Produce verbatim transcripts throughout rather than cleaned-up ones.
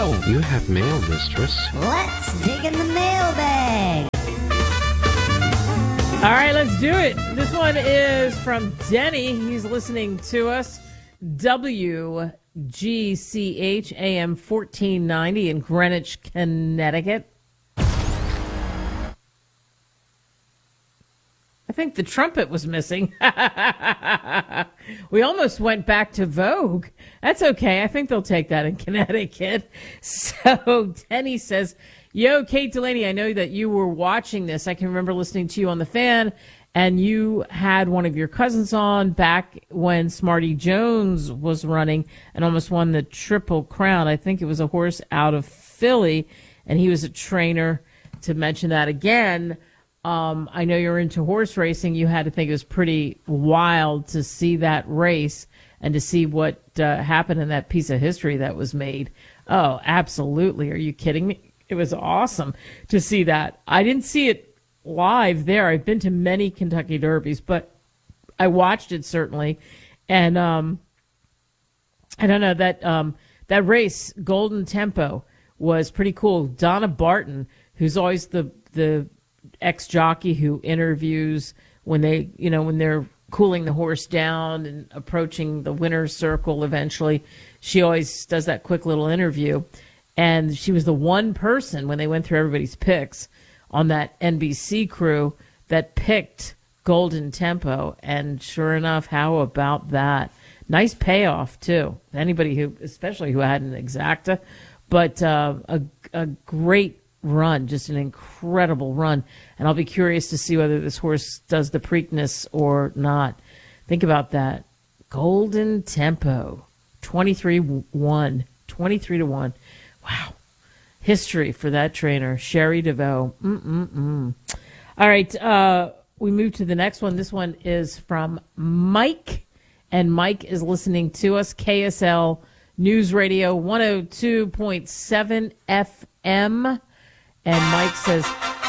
Well, you have mail, mistress. Let's dig in the mailbag. All right, let's do it. This one is from Denny. He's listening to us. W G C H A M fourteen ninety in Greenwich, Connecticut. I think the trumpet was missing. We almost went back to Vogue. That's okay. I think they'll take that in Connecticut. So Denny says, yo, Kate Delaney, I know that you were watching this. I can remember listening to you on The Fan, and you had one of your cousins on back when Smarty Jones was running and almost won the Triple Crown. I think it was a horse out of Philly, and he was a trainer. To mention that again, Um, I know you're into horse racing. You had to think it was pretty wild to see that race and to see what uh, happened in that piece of history that was made. Oh, absolutely. Are you kidding me? It was awesome to see that. I didn't see it live there. I've been to many Kentucky Derbies, but I watched it certainly. And um, I don't know, that um, that race, Golden Tempo, was pretty cool. Donna Barton, who's always the the ex-jockey who interviews when they, you know, when they're cooling the horse down and approaching the winner's circle eventually. She always does that quick little interview. And she was the one person when they went through everybody's picks on that N B C crew that picked Golden Tempo. And sure enough, how about that? Nice payoff, too. Anybody who, especially who had an exacta, but uh, a, a great run, just an incredible run. And I'll be curious to see whether this horse does the Preakness or not. Think about that. Golden Tempo, twenty-three one, twenty-three to one. Wow. History for that trainer, Sherry DeVoe. Mm-mm-mm. All right, uh, we move to the next one. This one is from Mike, and Mike is listening to us, K S L News Radio one oh two point seven F M. And Mike says,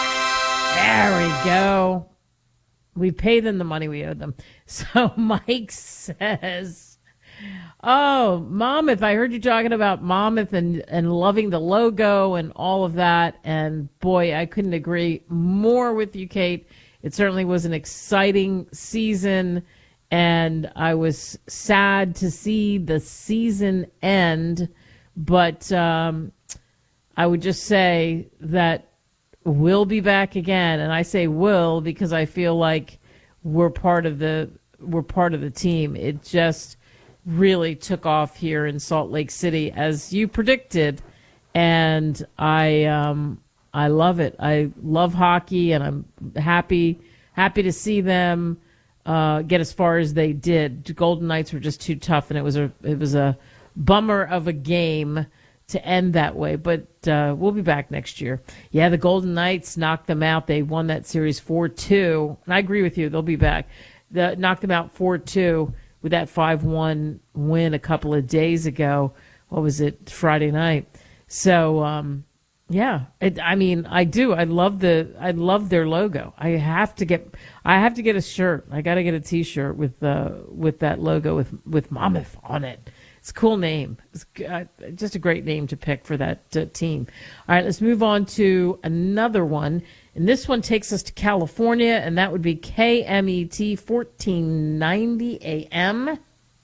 there we go. We paid them the money we owed them. So Mike says, oh, Monmouth, I heard you talking about Monmouth and, and loving the logo and all of that. And boy, I couldn't agree more with you, Kate. It certainly was an exciting season. And I was sad to see the season end. But um, I would just say that we'll be back again, and I say will because I feel like we're part of the we're part of the team. It just really took off here in Salt Lake City as you predicted, and I um, I love it. I love hockey, and I'm happy happy to see them uh, get as far as they did. The Golden Knights were just too tough, and it was a it was a bummer of a game to end that way, but uh, we'll be back next year. Yeah, the Golden Knights knocked them out. They won that series four two, and I agree with you. They'll be back. The, knocked them out four two with that five one win a couple of days ago. What was it, Friday night? So, um, yeah, it, I mean, I do. I love the. I love their logo. I have to get. I have to get a shirt. I got to get a T-shirt with uh, with that logo with with Monmouth on it. It's a cool name. It's uh, just a great name to pick for that uh, team. All right, let's move on to another one. And this one takes us to California, and that would be K M E T fourteen ninety A M.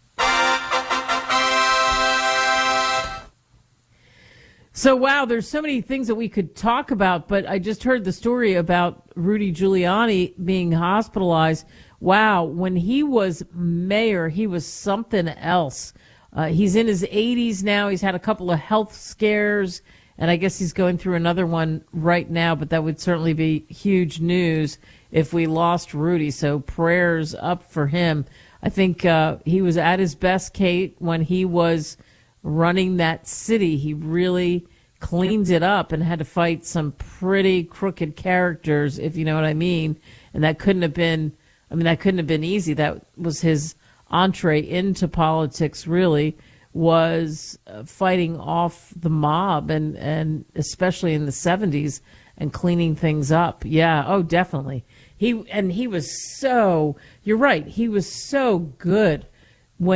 So, wow, there's so many things that we could talk about, but I just heard the story about Rudy Giuliani being hospitalized. Wow, when he was mayor, he was something else. Uh, he's in his eighties now. He's had a couple of health scares, and I guess he's going through another one right now, but that would certainly be huge news if we lost Rudy. So prayers up for him. I think uh, he was at his best, Kate, when he was running that city. He really cleaned it up and had to fight some pretty crooked characters, if you know what I mean. And that couldn't have been, I mean, that couldn't have been easy. That was his entree into politics, really, was uh, fighting off the mob, and, and especially in the seventies, and cleaning things up. Yeah, oh, definitely. He and he was so, you're right, he was so good when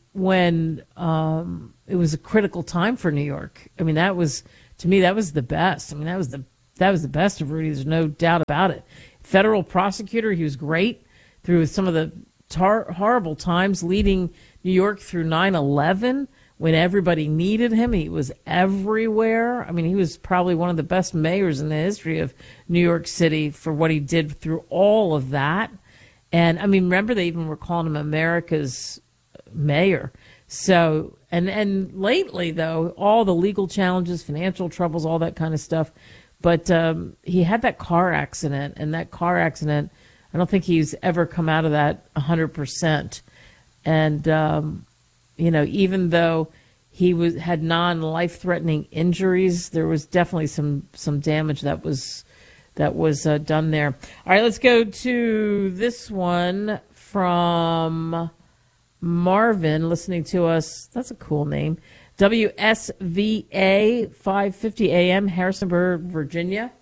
when um, it was a critical time for New York. I mean, that was, to me, that was the best. I mean, that was the that was the best of Rudy. There's no doubt about it. Federal prosecutor, he was great through some of the tar- horrible times leading New York through nine eleven when everybody needed him. He was everywhere. I mean, he was probably one of the best mayors in the history of New York City for what he did through all of that. And, I mean, remember they even were calling him America's mayor. So, and, and lately, though, all the legal challenges, financial troubles, all that kind of stuff. But um, he had that car accident, and that car accident, I don't think he's ever come out of that one hundred percent. And, um, you know, even though he was had non-life-threatening injuries, there was definitely some, some damage that was that was uh, done there. All right, let's go to this one from Marvin listening to us. That's a cool name. W S V A five fifty A M, Harrisonburg, Virginia.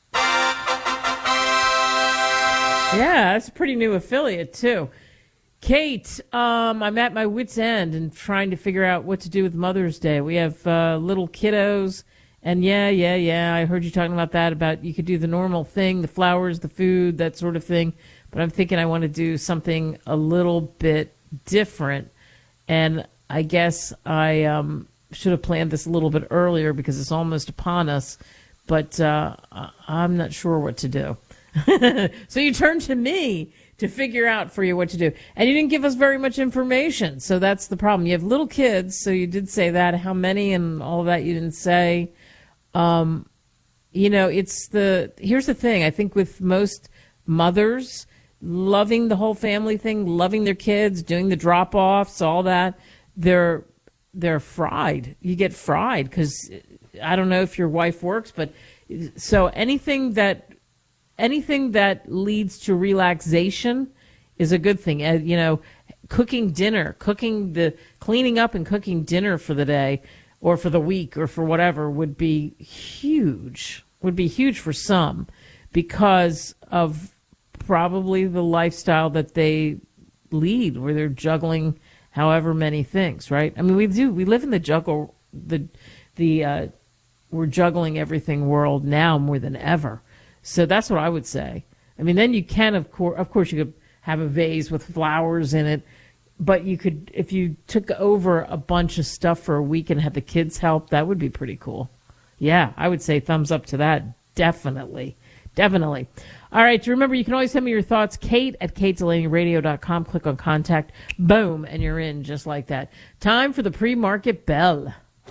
Yeah, that's a pretty new affiliate, too. Kate, um, I'm at my wit's end and trying to figure out what to do with Mother's Day. We have uh, little kiddos, and yeah, yeah, yeah, I heard you talking about that, about you could do the normal thing, the flowers, the food, that sort of thing. But I'm thinking I want to do something a little bit different. And I guess I um, should have planned this a little bit earlier because it's almost upon us. But uh, I'm not sure what to do. So you turn to me to figure out for you what to do. And you didn't give us very much information, so that's the problem. You have little kids, so you did say that. How many and all of that you didn't say. Um, you know, it's the, here's the thing. I think with most mothers, loving the whole family thing, loving their kids, doing the drop-offs, all that, they're, they're fried. You get fried because I don't know if your wife works, but so anything that, Anything that leads to relaxation is a good thing. Uh, you know, cooking dinner, cooking the, cleaning up and cooking dinner for the day or for the week or for whatever would be huge, would be huge for some because of probably the lifestyle that they lead where they're juggling however many things, right? I mean, we do, we live in the juggle, the, the, uh, we're juggling everything world now more than ever. So that's what I would say. I mean, then you can, of course, of course, you could have a vase with flowers in it, but you could, if you took over a bunch of stuff for a week and had the kids help, that would be pretty cool. Yeah, I would say thumbs up to that. Definitely. Definitely. All right. Remember, you can always send me your thoughts. Kate at kate delaney radio dot com. Click on contact. Boom. And you're in just like that. Time for the pre-market bell.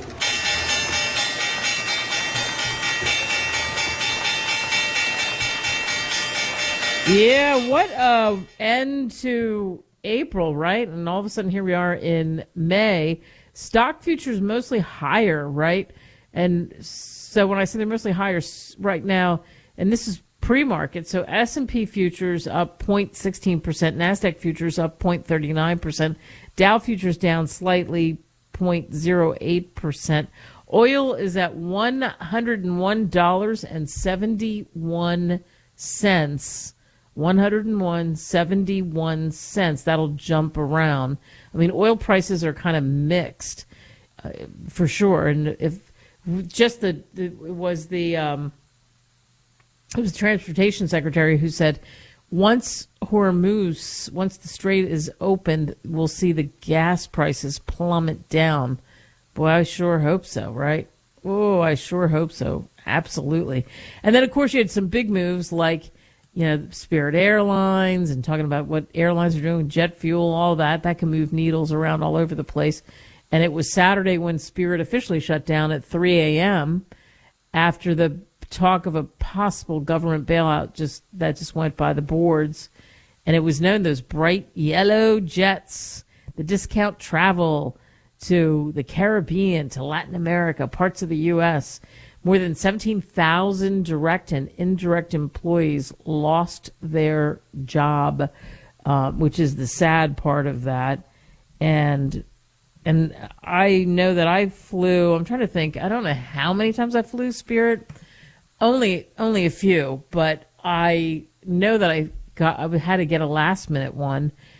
Yeah, what uh end to April, right? And all of a sudden here we are in May. Stock futures mostly higher, right? And so when I say they're mostly higher right now, and this is pre-market, so S and P futures up zero point one six percent, NASDAQ futures up zero point three nine percent, Dow futures down slightly zero point zero eight percent. Oil is at one hundred one dollars and seventy-one cents. one hundred one dollars and seventy-one cents. That'll jump around. I mean, oil prices are kind of mixed, uh, for sure. And if just the, the it was the um, it was the transportation secretary who said once Hormuz, once the strait is opened, we'll see the gas prices plummet down. Boy, I sure hope so, right? Oh, I sure hope so. Absolutely. And then, of course, you had some big moves like, you know, Spirit Airlines and talking about what airlines are doing, jet fuel, all that. That can move needles around all over the place. And it was Saturday when Spirit officially shut down at three a.m. after the talk of a possible government bailout just that just went by the boards. And it was known those bright yellow jets, the discount travel to the Caribbean, to Latin America, parts of the U S, more than seventeen thousand direct and indirect employees lost their job, uh, which is the sad part of that. And and I know that I flew, I'm trying to think, I don't know how many times I flew Spirit. Only only a few, but I know that I got I had to get a last minute one.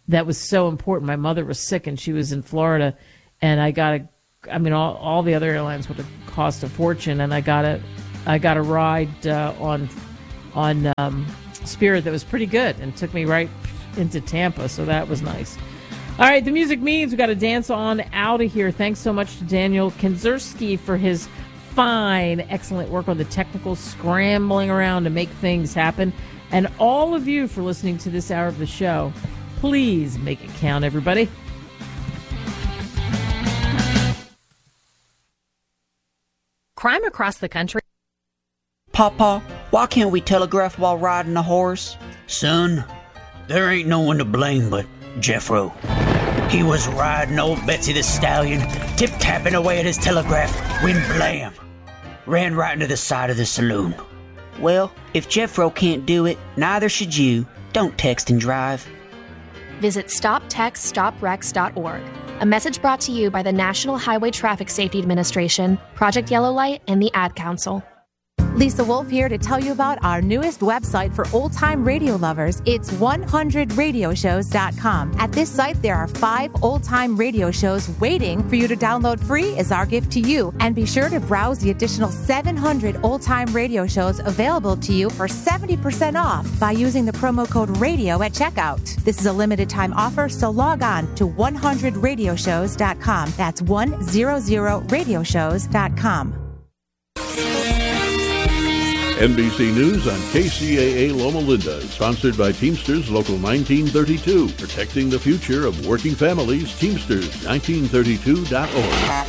that was so important. My mother was sick and she was in Florida, and I got a, I mean, all, all the other airlines would have cost a fortune, and I got a, I got a ride uh, on, on um, Spirit that was pretty good and took me right into Tampa, so that was nice. All right, the music means we got to dance on out of here. Thanks so much to Daniel Kinzerski for his fine, excellent work on the technical scrambling around to make things happen. And all of you for listening to this hour of the show. Please make it count, everybody. Crime across the country. Papa, why can't we telegraph while riding a horse? Son, there ain't no one to blame but Jeffro. He was riding old Betsy the Stallion, tip-tapping away at his telegraph, when blam! Ran right into the side of the saloon. Well, if Jeffro can't do it, neither should you. Don't text and drive. Visit stop text stop wrecks dot org. A message brought to you by the National Highway Traffic Safety Administration, Project Yellow Light, and the Ad Council. Lisa Wolf here to tell you about our newest website for old-time radio lovers. It's one hundred radio shows dot com. At this site, there are five old-time radio shows waiting for you to download free as our gift to you. And be sure to browse the additional seven hundred old-time radio shows available to you for seventy percent off by using the promo code RADIO at checkout. This is a limited-time offer, so log on to one hundred radio shows dot com. That's one hundred radio shows dot com. N B C News on K C A A Loma Linda, sponsored by Teamsters Local nineteen thirty-two, protecting the future of working families. Teamsters nineteen thirty-two dot org.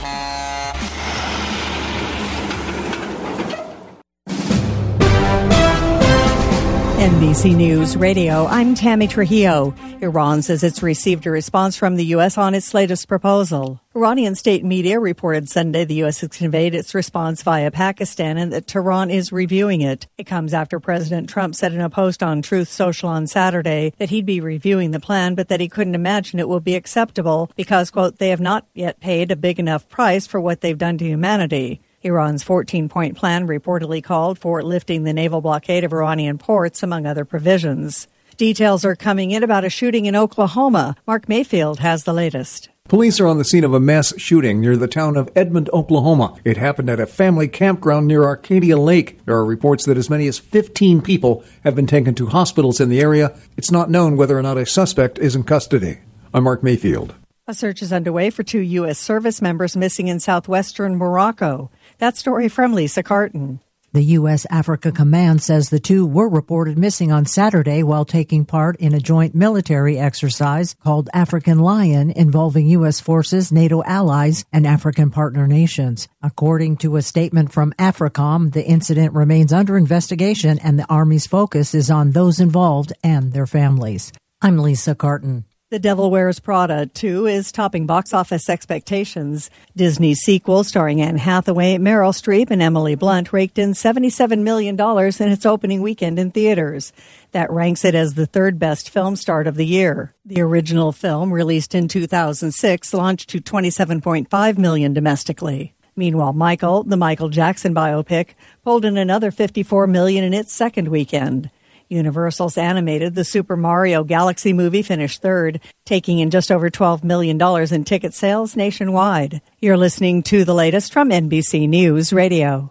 N B C News Radio, I'm Tammy Trujillo. Iran says it's received a response from the U S on its latest proposal. Iranian state media reported Sunday the U S has conveyed its response via Pakistan and that Tehran is reviewing it. It comes after President Trump said in a post on Truth Social on Saturday that he'd be reviewing the plan, but that he couldn't imagine it will be acceptable because, quote, they have not yet paid a big enough price for what they've done to humanity. Iran's fourteen-point plan reportedly called for lifting the naval blockade of Iranian ports, among other provisions. Details are coming in about a shooting in Oklahoma. Mark Mayfield has the latest. Police are on the scene of a mass shooting near the town of Edmond, Oklahoma. It happened at a family campground near Arcadia Lake. There are reports that as many as fifteen people have been taken to hospitals in the area. It's not known whether or not a suspect is in custody. I'm Mark Mayfield. A search is underway for two U S service members missing in southwestern Morocco. That story from Lisa Carton. The U S Africa Command says the two were reported missing on Saturday while taking part in a joint military exercise called African Lion involving U S forces, NATO allies, and African partner nations. According to a statement from AFRICOM, the incident remains under investigation and the Army's focus is on those involved and their families. I'm Lisa Carton. The Devil Wears Prada two is topping box office expectations. Disney's sequel, starring Anne Hathaway, Meryl Streep, and Emily Blunt, raked in seventy-seven million dollars in its opening weekend in theaters. That ranks it as the third best film start of the year. The original film, released in two thousand six, launched to twenty-seven point five million dollars domestically. Meanwhile, Michael, the Michael Jackson biopic, pulled in another fifty-four million dollars in its second weekend. Universal's animated The Super Mario Galaxy movie finished third, taking in just over twelve million dollars in ticket sales nationwide. You're listening to the latest from N B C News Radio.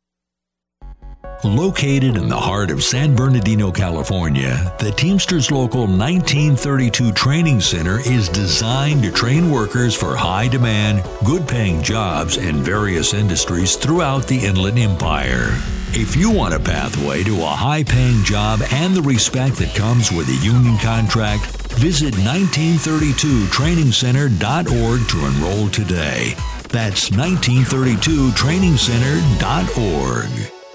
Located in the heart of San Bernardino, California, the Teamsters Local nineteen thirty-two Training Center is designed to train workers for high-demand, good-paying jobs in various industries throughout the Inland Empire. If you want a pathway to a high-paying job and the respect that comes with a union contract, visit nineteen thirty-two training center dot org to enroll today. That's nineteen thirty-two training center dot org.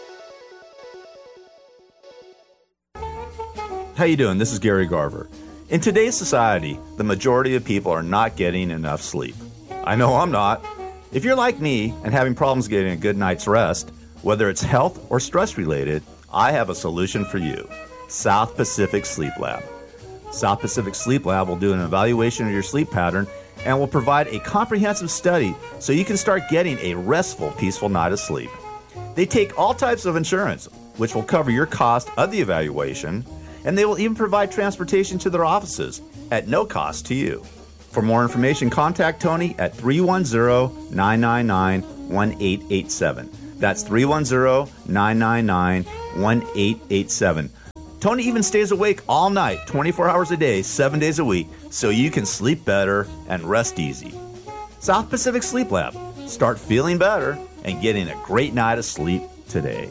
How you doing? This is Gary Garver. In today's society, the majority of people are not getting enough sleep. I know I'm not. If you're like me and having problems getting a good night's rest, whether it's health or stress related, I have a solution for you. South Pacific Sleep Lab. South Pacific Sleep Lab will do an evaluation of your sleep pattern and will provide a comprehensive study so you can start getting a restful, peaceful night of sleep. They take all types of insurance, which will cover your cost of the evaluation, and they will even provide transportation to their offices at no cost to you. For more information, contact Tony at three one zero, nine nine nine, one eight eight seven. That's three one zero, nine nine nine, one eight eight seven. Tony even stays awake all night, twenty-four hours a day, seven days a week, so you can sleep better and rest easy. South Pacific Sleep Lab. Start feeling better and getting a great night of sleep today.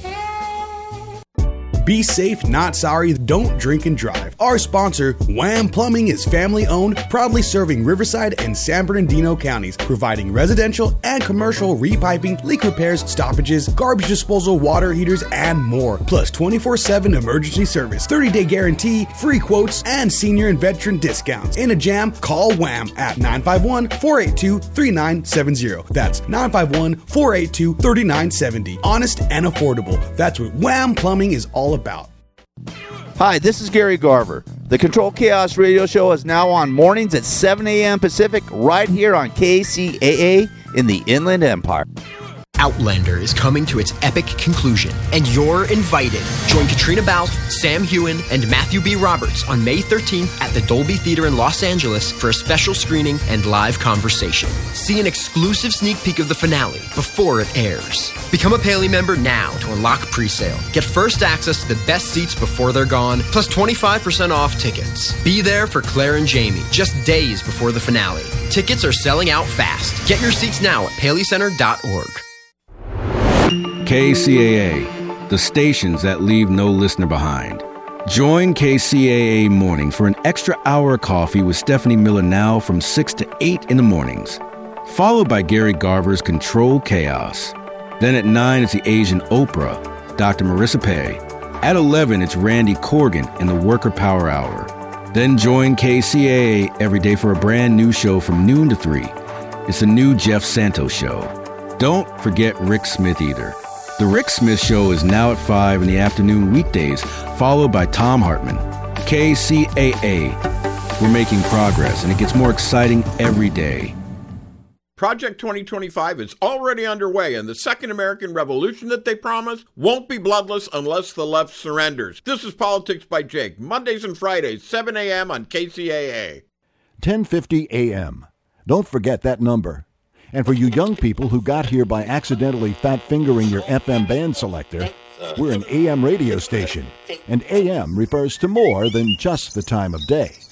Be safe, not sorry. Don't drink and drive. Our sponsor, Wham Plumbing, is family-owned, proudly serving Riverside and San Bernardino counties, providing residential and commercial repiping, leak repairs, stoppages, garbage disposal, water heaters, and more. Plus twenty-four seven emergency service, thirty-day guarantee, free quotes, and senior and veteran discounts. In a jam, call Wham at nine five one, four eight two, three nine seven zero. That's nine five one, four eight two, three nine seven zero. Honest and affordable. That's what Wham Plumbing is all about. About. Hi, this is Gary Garver. The Control Chaos Radio Show is now on mornings at seven a.m. Pacific right here on K C A A in the Inland Empire. Outlander is coming to its epic conclusion, and you're invited. Join Katrina Balfe, Sam Heughan, and Matthew B. Roberts on May thirteenth at the Dolby Theater in Los Angeles for a special screening and live conversation. See an exclusive sneak peek of the finale before it airs. Become a Paley member now to unlock pre-sale. Get first access to the best seats before they're gone, plus twenty-five percent off tickets. Be there for Claire and Jamie just days before the finale. Tickets are selling out fast. Get your seats now at paley center dot org. K C A A, the stations that leave no listener behind. Join K C A A Morning for an extra hour of coffee with Stephanie Miller now from six to eight in the mornings. Followed by Gary Garver's Control Chaos. Then at nine, it's the Asian Oprah, Doctor Marissa Pei. At eleven, it's Randy Corgan and the Worker Power Hour. Then join K C A A every day for a brand new show from noon to three. It's the new Jeff Santos Show. Don't forget Rick Smith either. The Rick Smith Show is now at five in the afternoon weekdays, followed by Tom Hartman. K C A A. We're making progress, and it gets more exciting every day. Project twenty twenty-five is already underway, and the Second American Revolution that they promise won't be bloodless unless the left surrenders. This is Politics by Jake, Mondays and Fridays, seven a.m. on K C A A. ten fifty a.m. Don't forget that number. And for you young people who got here by accidentally fat-fingering your F M band selector, we're an A M radio station, and A M refers to more than just the time of day.